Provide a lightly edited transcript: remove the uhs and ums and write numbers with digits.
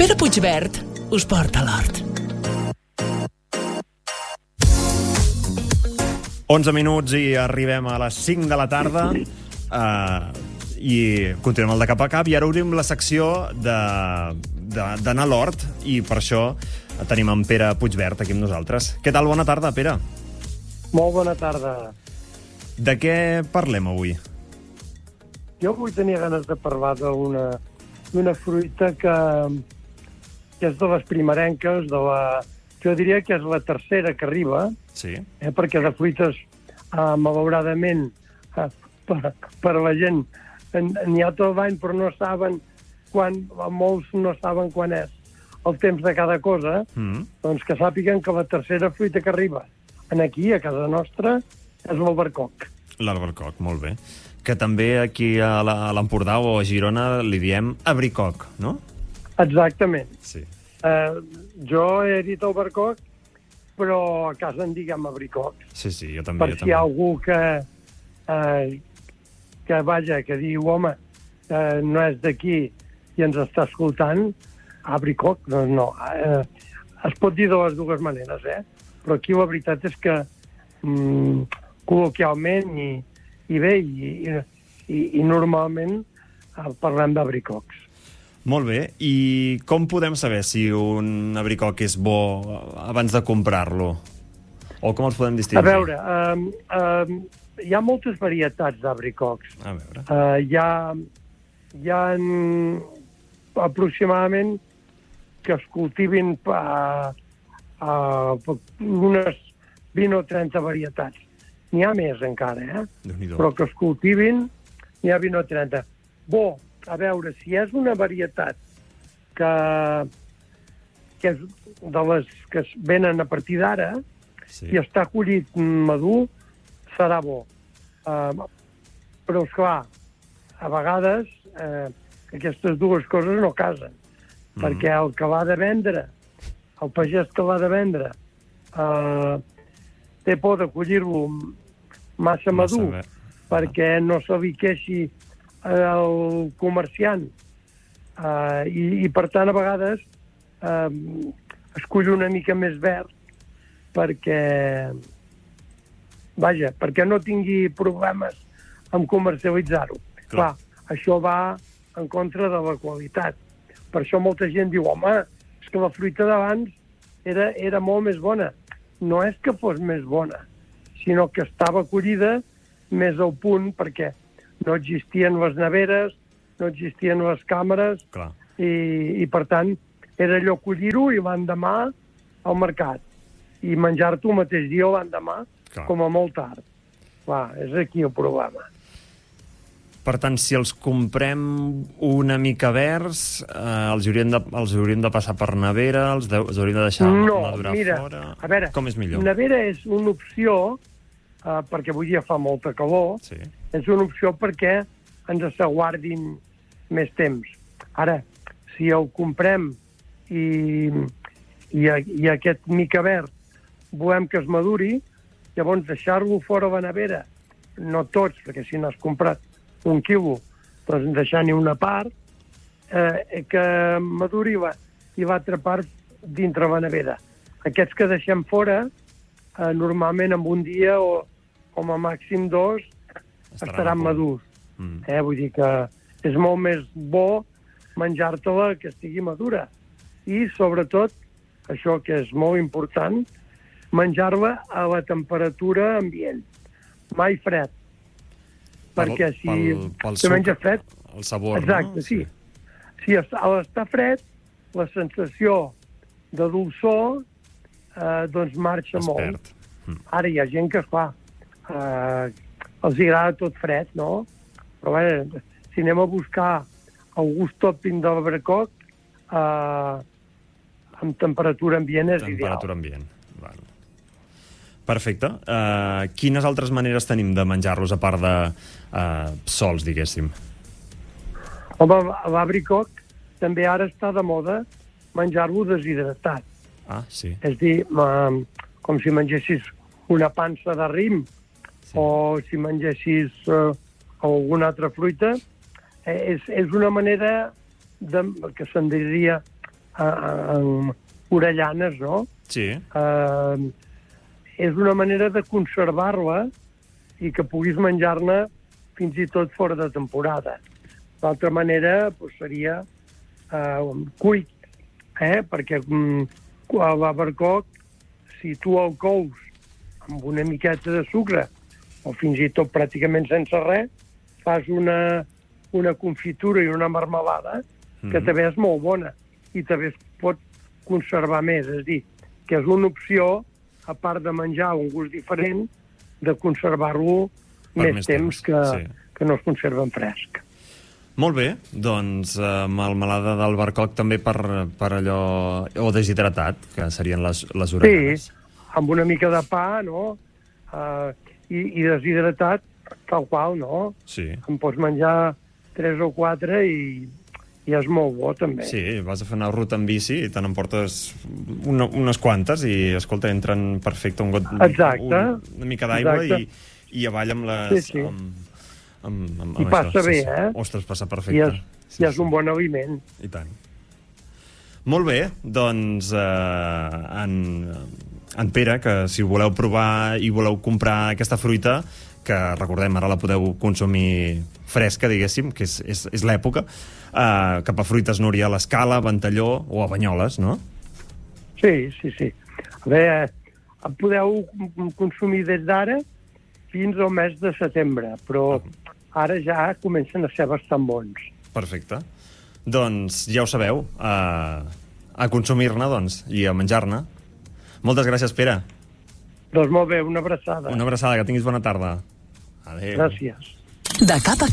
Pere Puigvert us porta a l'hort. 11 minuts i arribem a les 5 de la tarda i continuem el de cap a cap i ara obrim la secció d'anar a l'hort i per això tenim en Pere Puigvert aquí amb nosaltres. Què tal? Bona tarda, Pere. Molt bona tarda. De què parlem avui? Jo avui tenia ganes de parlar d'una fruita que és de les primerenques, jo diria que és la tercera que arriba, sí. Perquè de fruites, malauradament, per a la gent n'hi ha tot l'any, però no saben quan, molts no saben quan és el temps de cada cosa, doncs que sàpiguen que la tercera fruita que arriba aquí, a casa nostra, és l'albercoc. L'albercoc, molt bé. Que també aquí a l'Empordà o a Girona li diem abricoc, no? Exactament. Sí. Jo he dit albercoc, però a casa en diguem abricoc. Sí, jo també. Per si hi ha algú que diu, home, no és d'aquí i ens està escoltant, abricoc, doncs no. Es pot dir de les dues maneres, però aquí la veritat és que col·loquialment i bé, i normalment parlem d'abricocs. Molt bé. I com podem saber si un abricoc és bo abans de comprar-lo? O com els podem distingir? A veure, hi ha moltes varietats d'abricocs. A veure. Hi ha aproximadament que es cultivin unes 20 o 30 varietats. N'hi ha més encara, però que es cultivin n'hi ha 20 o 30. Bo, a veure, si és una varietat que és de les que es venen a partir d'ara, i està collit madur, serà bo. Però, esclar, a vegades aquestes dues coses no casen, perquè el que l'ha de vendre, el pagès que l'ha de vendre, té por de collir-lo massa madur, perquè no se li queixi el comerciant, i per tant a vegades es cull una mica més verd perquè no tingui problemes en comercialitzar-ho. Clar, això va en contra de la qualitat. Per això molta gent diu, home, és que la fruita d'abans era molt més bona. No és que fos més bona, sinó que estava collida més al punt perquè no existien les neveres, no existien les càmeres, i per tant era allò collir-ho i l'endemà al mercat i menjar-t'ho el mateix dia o l'endemà, com a molt tard. Clar, és aquí el problema. Per tant, si els comprem una mica verds, els hauríem de passar per nevera, els hauríem de deixar madurar fora... A veure, com és millor? Nevera és una opció, perquè avui dia fa molta calor, és una opció perquè ens s'aguardin més temps. Ara, si el comprem i aquest mica verd volem que es maduri, llavors deixar-lo fora de la nevera, no tots, perquè si n'has comprat 1 quilo, doncs deixar-n'hi una part, que maduri i l'altra part dintre la nevera. Aquests que deixem fora, normalment en un dia o com a màxim 2 estaran madurs. Vull dir que és molt més bo menjar-te-la que estigui madura. I, sobretot, això que és molt important, menjar-la a la temperatura ambient, mai fred. Perquè si menja fred... El sabor, exacte, no? Sí. Si està fred, la sensació de dolçor doncs marxa molt. Ara hi ha gent que, esclar, els agrada tot fred, no? Però bé, si anem a buscar el gust tòpic de l'albercoc, amb temperatura ambient és ideal. Temperatura ambient, val. Perfecte. Quines altres maneres tenim de menjar-los a part de sols, diguéssim? Home, l'abricoc també ara està de moda menjar-lo deshidratat. Ah, sí. És dir, com si mengessis una pansa de raïm o si mengessis alguna altra fruita. És una manera que se'n diria amb orellanes, no? Sí. És una manera de conservar-la i que puguis menjar-ne fins i tot fora de temporada. L'altra manera seria cuit, perquè el barbacoa, si tu el cous amb una miqueta de sucre o fins i tot pràcticament sense res, fas una confitura i una marmelada que també és molt bona i també es pot conservar més. És a dir, que és una opció, a part de menjar un gust diferent, de conservar-lo més temps que no es conserva en fresc. Molt bé, doncs melmelada d'albercoc també per allò... o deshidratat, que serien les orellanes. Sí, amb una mica de pa, no? I deshidratat, tal qual, no? Sí. En pots menjar 3 o 4 i és molt bo, també. Sí, vas a fer una ruta en bici i te n'emportes unes quantes i, escolta, entren perfecte un got... Exacte. Una mica d'aigua i avall amb les... Sí. Amb I passa bé, Ostres, passa perfecte. I és un bon aliment. I tant. Molt bé, doncs en Pere, que si voleu provar i voleu comprar aquesta fruita, que recordem, ara la podeu consumir fresca, diguéssim, que és l'època, cap a Fruites Núria, a l'Escala, a Ventalló o a Banyoles, no? Sí. A veure, podeu consumir des d'ara fins al mes de setembre, però ara ja comencen a ser bastant bons. Perfecte. Doncs ja ho sabeu, a consumir-ne, doncs, i a menjar-ne. Moltes gràcies, Pere. Doncs molt bé, una abraçada. Una abraçada, que tinguis bona tarda. Adéu. Gràcies. De cap a